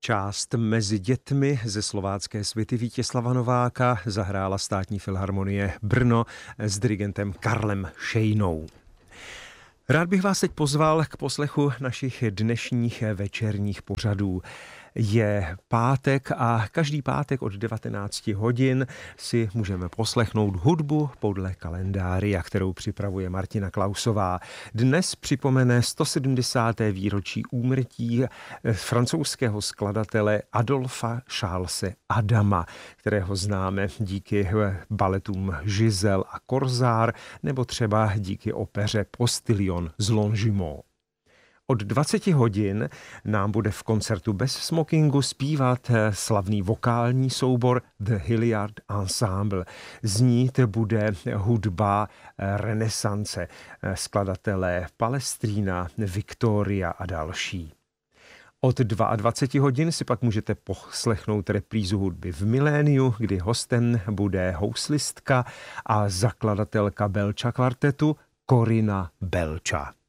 Část Mezi dětmi ze Slovácké světy Vítězslava Nováka zahrála Státní filharmonie Brno s dirigentem Karlem Šejnou. Rád bych vás teď pozval k poslechu našich dnešních večerních pořadů. Je pátek a každý pátek od 19 hodin si můžeme poslechnout hudbu podle kalendária, kterou připravuje Martina Klausová. Dnes připomene 170. výročí úmrtí francouzského skladatele Adolfa Charlese Adama, kterého známe díky baletům Giselle a Korzár nebo třeba díky opeře Postilion z Longjumeau. Od 20 hodin nám bude v koncertu bez smokingu zpívat slavný vokální soubor The Hilliard Ensemble. Znít bude hudba renesance, skladatelé Palestrina, Victoria a další. Od 22 hodin si pak můžete poslechnout reprízu hudby v Miléniu, kdy hostem bude houslistka a zakladatelka Belča kvartetu Corina Belča.